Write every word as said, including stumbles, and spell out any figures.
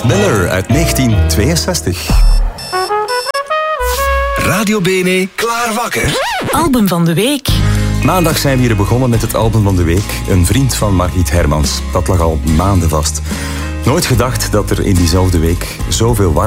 Bette Miller uit negentien tweeënzestig. Radio Bene, klaar wakker. Album van de week. Maandag zijn we hier begonnen met het album van de week. Een vriend van Margriet Hermans. Dat lag al maanden vast. Nooit gedacht dat er in diezelfde week zoveel warmte